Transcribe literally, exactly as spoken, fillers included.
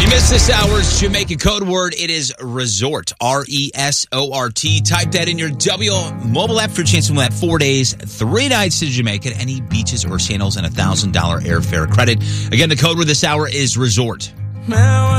You missed this hour's Jamaica code word. It is resort. R E S O R T. Type that in your W mobile app for a chance to win that four days, three nights to Jamaica at any beaches or sandals and a one thousand dollars airfare credit. Again, the code word this hour is resort.